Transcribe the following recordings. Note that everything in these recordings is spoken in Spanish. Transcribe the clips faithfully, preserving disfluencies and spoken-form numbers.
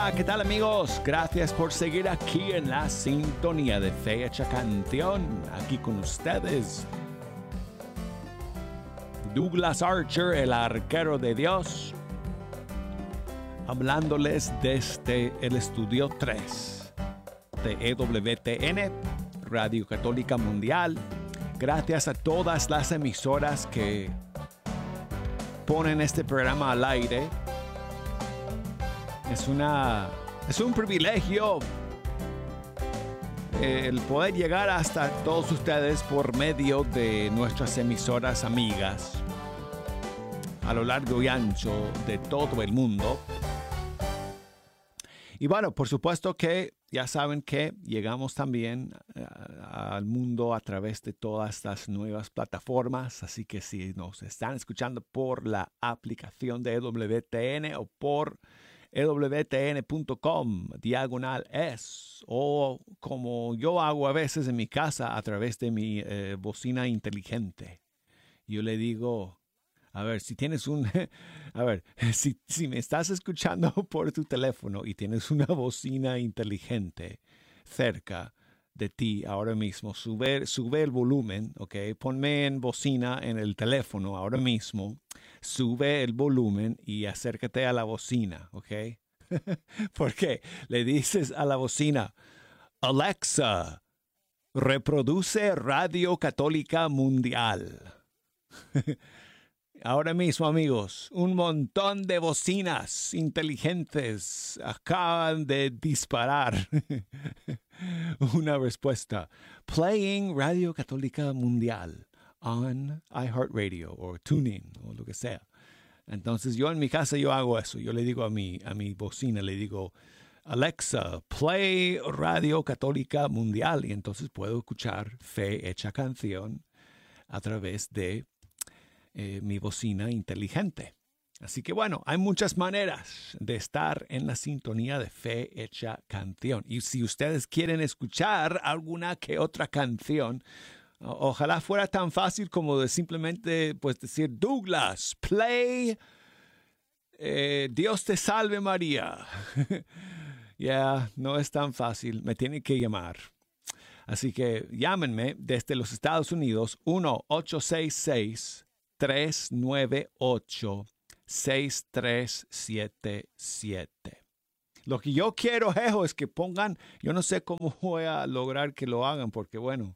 Hola, ¿qué tal amigos? Gracias por seguir aquí en la sintonía de Fe Hecha Canción. Aquí con ustedes, Douglas Archer, el arquero de Dios, hablándoles desde el estudio tres de E W T N, Radio Católica Mundial. Gracias a todas las emisoras que ponen este programa al aire. Es una, es un privilegio el poder llegar hasta todos ustedes por medio de nuestras emisoras amigas a lo largo y ancho de todo el mundo. Y bueno, por supuesto que ya saben que llegamos también a, al mundo a través de todas las nuevas plataformas. Así que si nos están escuchando por la aplicación de E W T N o por E W T N punto com, diagonal es, o como yo hago a veces en mi casa a través de mi eh, bocina inteligente. Yo le digo, a ver, si tienes un, a ver, si, si me estás escuchando por tu teléfono y tienes una bocina inteligente cerca de ti ahora mismo, sube, sube el volumen, ¿ok? Ponme en bocina en el teléfono ahora mismo, sube el volumen y acércate a la bocina, ¿ok? Porque le dices a la bocina, Alexa, reproduce Radio Católica Mundial. Ahora mismo, amigos, un montón de bocinas inteligentes acaban de disparar una respuesta. Playing Radio Católica Mundial on iHeartRadio o TuneIn o lo que sea. Entonces yo en mi casa yo hago eso. Yo le digo a mi, a mi bocina, le digo, Alexa, play Radio Católica Mundial. Y entonces puedo escuchar Fe Hecha Canción a través de Eh, mi bocina inteligente. Así que bueno, hay muchas maneras de estar en la sintonía de Fe Hecha Canción. Y si ustedes quieren escuchar alguna que otra canción, o- ojalá fuera tan fácil como de simplemente pues decir, Douglas, play eh, Dios te salve María. Ya, yeah, no es tan fácil, me tienen que llamar. Así que llámenme desde los Estados Unidos, uno ocho seis seis, tres nueve ocho, seis tres siete siete. Lo que yo quiero, Jejo, es que pongan, yo no sé cómo voy a lograr que lo hagan, porque bueno,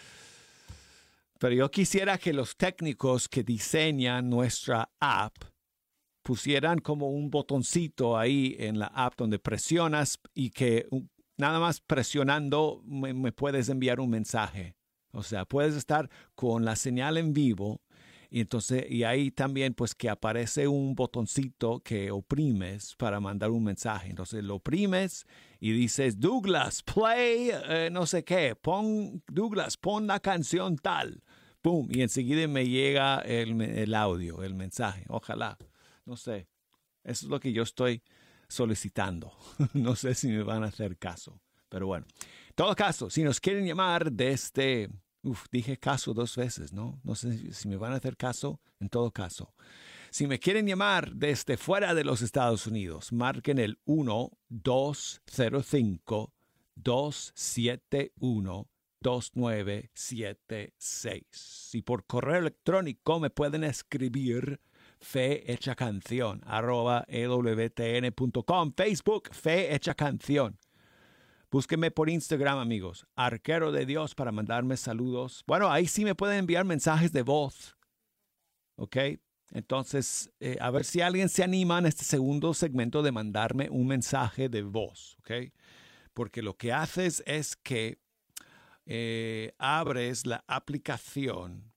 pero yo quisiera que los técnicos que diseñan nuestra app pusieran como un botoncito ahí en la app donde presionas y que nada más presionando me, me puedes enviar un mensaje. O sea, puedes estar con la señal en vivo y entonces y ahí también pues que aparece un botoncito que oprimes para mandar un mensaje. Entonces lo oprimes y dices, Douglas, play, eh, no sé qué, pon, Douglas, pon la canción tal. Pum, y enseguida me llega el, el audio, el mensaje. Ojalá, no sé. Eso es lo que yo estoy solicitando. No sé si me van a hacer caso. Pero bueno, en todo caso, si nos quieren llamar desde, uf, dije caso dos veces, ¿no? No sé si me van a hacer caso, en todo caso. Si me quieren llamar desde fuera de los Estados Unidos, marquen el uno dos cero cinco, dos siete uno, dos nueve siete seis. Y por correo electrónico me pueden escribir Fe Hecha Canción, arroba E W T N punto com, Facebook, Fe Hecha Canción. Búsquenme por Instagram, amigos. Arquero de Dios para mandarme saludos. Bueno, ahí sí me pueden enviar mensajes de voz. ¿Ok? Entonces, eh, a ver si alguien se anima en este segundo segmento de mandarme un mensaje de voz. ¿Ok? Porque lo que haces es que eh, abres la aplicación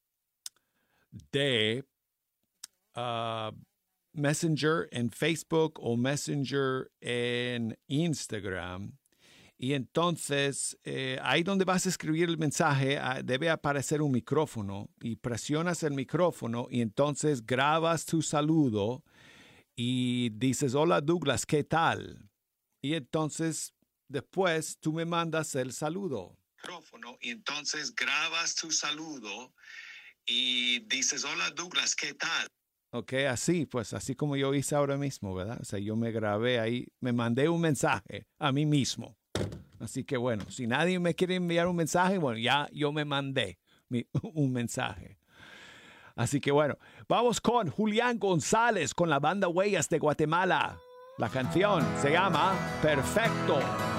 de uh, Messenger en Facebook o Messenger en Instagram. Y entonces, eh, ahí donde vas a escribir el mensaje, ah, debe aparecer un micrófono y presionas el micrófono y entonces grabas tu saludo y dices, hola Douglas, ¿qué tal? Y entonces, después tú me mandas el saludo. Micrófono y entonces grabas tu saludo y dices, hola Douglas, ¿qué tal? Ok, así, pues así como yo hice ahora mismo, ¿verdad? O sea, yo me grabé ahí, me mandé un mensaje a mí mismo. Así que bueno, si nadie me quiere enviar un mensaje, bueno, ya yo me mandé mi, un mensaje. Así que bueno, vamos con Julián González con la banda Huellas de Guatemala. La canción se llama Perfecto.